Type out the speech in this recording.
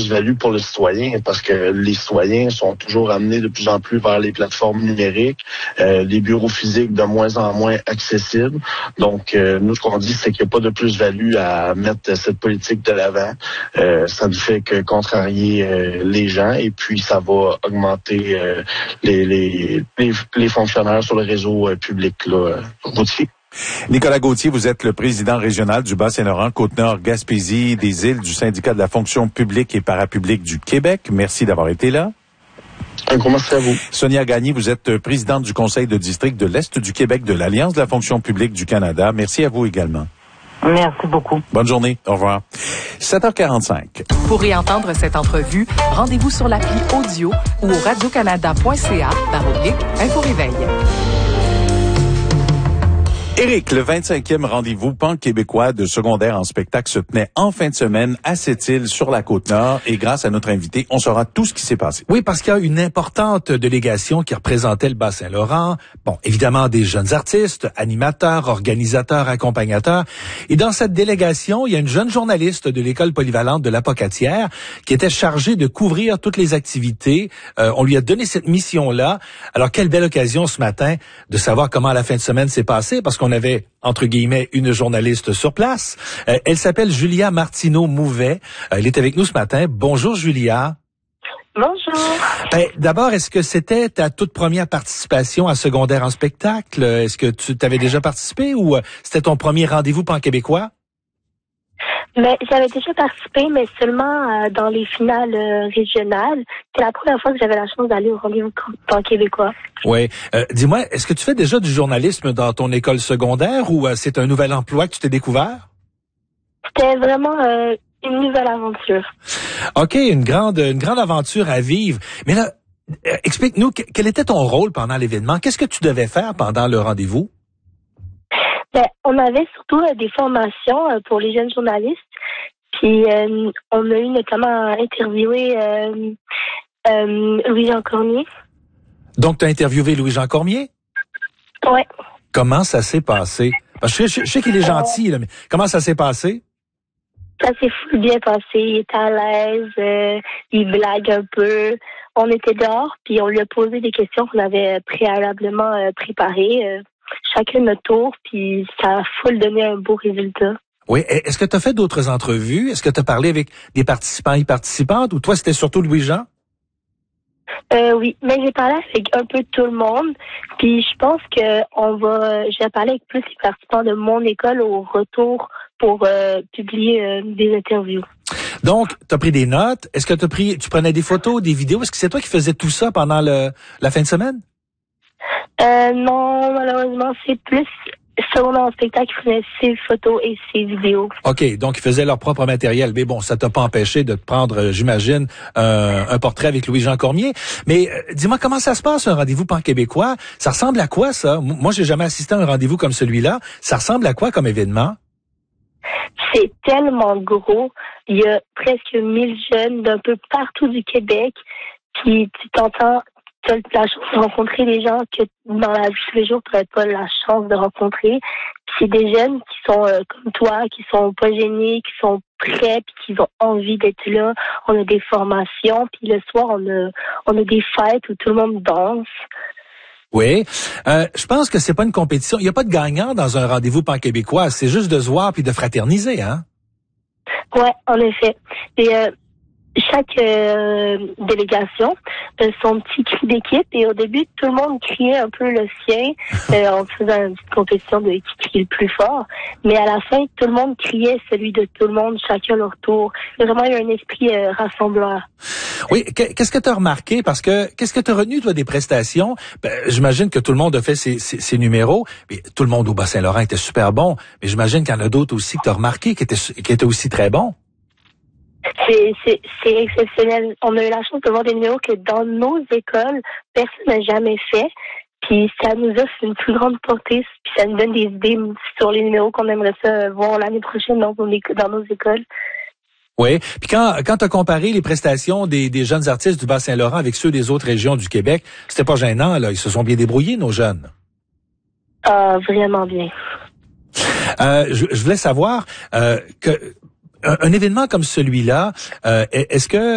plus-value pour le citoyen parce que les citoyens sont toujours amenés de plus en plus vers les plateformes numériques, les bureaux physiques de moins en moins accessibles. Donc, nous, ce qu'on dit, c'est qu'il n'y a pas de plus-value à mettre cette politique de l'avant. Ça ne fait que contrarier les gens et puis ça va augmenter les fonctionnaires sur le réseau public routier. Nicolas Gauthier, vous êtes le président régional du Bas-Saint-Laurent, Côte-Nord, Gaspésie, des îles du syndicat de la fonction publique et parapublique du Québec. Merci d'avoir été là. Un gros merci à vous. Sonia Gagné, vous êtes présidente du conseil de district de l'Est du Québec de l'Alliance de la fonction publique du Canada. Merci à vous également. Merci beaucoup. Bonne journée. Au revoir. 7h45. Pour réentendre cette entrevue, rendez-vous sur l'appli audio ou au radiocanada.ca/info-réveil. Éric, le 25e rendez-vous pan-québécois de secondaire en spectacle se tenait en fin de semaine à Sept-Îles sur la Côte-Nord et grâce à notre invité, on saura tout ce qui s'est passé. Oui, parce qu'il y a une importante délégation qui représentait le Bas-Saint-Laurent. Bon, évidemment des jeunes artistes, animateurs, organisateurs, accompagnateurs. Et dans cette délégation, il y a une jeune journaliste de l'école polyvalente de l'Apocatière qui était chargée de couvrir toutes les activités. On lui a donné cette mission-là. Alors, quelle belle occasion ce matin de savoir comment la fin de semaine s'est passée, parce qu'on avait, entre guillemets, une journaliste sur place. Elle s'appelle Julia Martineau-Mouvet. Elle est avec nous ce matin. Bonjour, Julia. Bonjour. D'abord, est-ce que c'était ta toute première participation à secondaire en spectacle? Est-ce que tu t'avais déjà participé ou c'était ton premier rendez-vous pan-québécois? J'avais déjà participé, mais seulement dans les finales régionales. C'est la première fois que j'avais la chance d'aller au rendez-vous pan-québécois. Oui. Dis-moi, est-ce que tu fais déjà du journalisme dans ton école secondaire ou c'est un nouvel emploi que tu t'es découvert? C'était vraiment une nouvelle aventure. OK, une grande aventure à vivre. Mais là, explique-nous, quel était ton rôle pendant l'événement? Qu'est-ce que tu devais faire pendant le rendez-vous? On avait surtout des formations pour les jeunes journalistes. Puis on a eu notamment interviewé Louis-Jean Cormier. Donc, tu as interviewé Louis-Jean Cormier? Oui. Comment ça s'est passé? Parce que je sais qu'il est gentil, là, mais comment ça s'est passé? Ça s'est full bien passé. Il était à l'aise, il blague un peu. On était dehors, puis on lui a posé des questions qu'on avait préalablement préparées. Chacun notre tour, puis ça a full donné un beau résultat. Oui. Est-ce que tu as fait d'autres entrevues? Est-ce que tu as parlé avec des participants et participantes? Ou toi, c'était surtout Louis-Jean? Oui, mais j'ai parlé avec un peu tout le monde. Puis je pense que j'ai parlé avec plus les participants de mon école au retour pour publier des interviews. Donc, tu as pris des notes. Est-ce que tu prenais des photos, des vidéos? Est-ce que c'est toi qui faisais tout ça pendant la fin de semaine? Non, malheureusement, c'est plus secondaire en spectacle qui faisait ses photos et ses vidéos. OK, donc ils faisaient leur propre matériel. Mais bon, ça t'a pas empêché de te prendre, j'imagine, un portrait avec Louis-Jean Cormier. Mais dis-moi, comment ça se passe, un rendez-vous pan-québécois? Ça ressemble à quoi, ça? Moi, j'ai jamais assisté à un rendez-vous comme celui-là. Ça ressemble à quoi comme événement? C'est tellement gros. Il y a presque 1000 jeunes d'un peu partout du Québec. Puis tu as la chance de rencontrer des gens que dans la vie de tous les jours, tu n'aurais pas la chance de rencontrer. Puis c'est des jeunes qui sont comme toi, qui sont pas gênés, qui sont prêts, puis qui ont envie d'être là. On a des formations, puis le soir, on a des fêtes où tout le monde danse. Oui. Je pense que c'est pas une compétition. Il n'y a pas de gagnant dans un rendez-vous pan-québécois. C'est juste de se voir puis de fraterniser, hein? Ouais, en effet. Et chaque délégation a son petit cri d'équipe et au début, tout le monde criait un peu le sien en faisant une petite compétition de qui crie le plus fort. Mais à la fin, tout le monde criait celui de tout le monde, chacun leur tour. Il y a vraiment eu un esprit rassembleur. Oui, qu'est-ce que tu as remarqué? Parce que qu'est-ce que tu as retenu, toi, des prestations? J'imagine que tout le monde a fait ses numéros. Mais tout le monde au Bas-Saint-Laurent était super bon. Mais j'imagine qu'il y en a d'autres aussi que tu as remarqué qui étaient aussi très bons. C'est exceptionnel. On a eu la chance de voir des numéros que dans nos écoles, personne n'a jamais fait. Puis ça nous offre une plus grande portée. Puis ça nous donne des idées sur les numéros qu'on aimerait ça voir l'année prochaine dans nos écoles. Oui. Puis quand tu as comparé les prestations des jeunes artistes du Bas-Saint-Laurent avec ceux des autres régions du Québec, c'était pas gênant, là. Ils se sont bien débrouillés, nos jeunes. Ah, vraiment bien. Je voulais savoir que un événement comme celui-là, est-ce que